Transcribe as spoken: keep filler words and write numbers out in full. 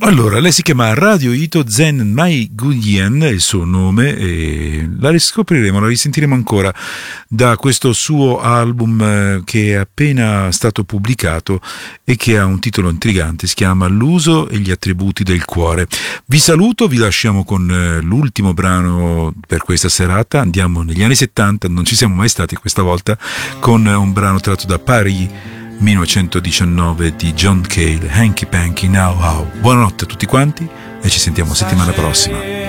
Allora, lei si chiama Radio Ito Zen Mai Guyen, è il suo nome, e la riscopriremo, la risentiremo ancora da questo suo album che è appena stato pubblicato e che ha un titolo intrigante, si chiama L'uso e gli attributi del cuore. Vi saluto, vi lasciamo con l'ultimo brano per questa serata, andiamo negli anni settanta, non ci siamo mai stati questa volta, con un brano tratto da Paris millenovecentodiciannove di John Cale, Hanky Panky Now How. Buonanotte a tutti quanti e ci sentiamo settimana prossima.